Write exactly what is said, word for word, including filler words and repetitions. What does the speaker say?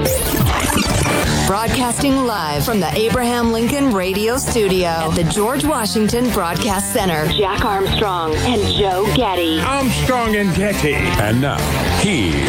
Broadcasting live from the Abraham Lincoln Radio Studio at the George Washington Broadcast Center. Jack Armstrong and Joe Getty. Armstrong and Getty. And now, he's